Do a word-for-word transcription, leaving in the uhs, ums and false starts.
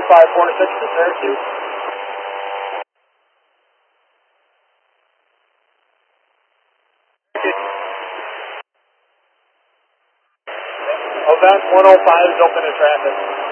five four six to Syracuse. Event one oh five is open to traffic.